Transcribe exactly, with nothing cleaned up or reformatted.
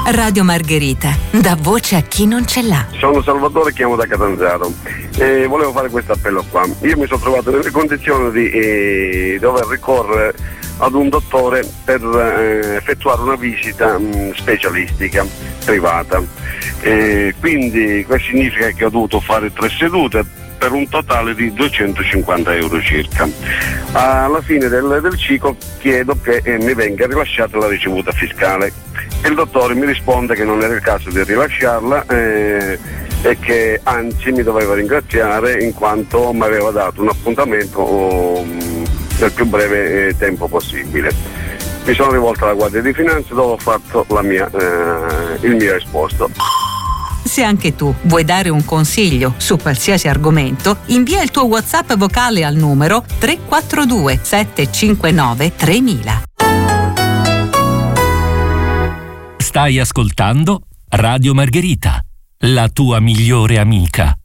Radio Margherita, dà voce a chi non ce l'ha. Sono Salvatore, chiamo da Catanzaro e volevo fare questo appello qua. Io mi sono trovato nelle condizioni di eh, dover ricorrere ad un dottore per eh, effettuare una visita mh, specialistica privata. E quindi questo significa che ho dovuto fare tre sedute per un totale di duecentocinquanta euro circa. Alla fine del, del ciclo chiedo che eh, mi venga rilasciata la ricevuta fiscale e il dottore mi risponde che non era il caso di rilasciarla eh, e che anzi mi doveva ringraziare in quanto mi aveva dato un appuntamento oh, nel più breve eh, tempo possibile. Mi sono rivolto alla Guardia di Finanza dove ho fatto la mia, eh, il mio esposto. Se anche tu vuoi dare un consiglio su qualsiasi argomento, invia il tuo WhatsApp vocale al numero tre quattro due sette cinque nove tremila. Stai ascoltando Radio Margherita, la tua migliore amica.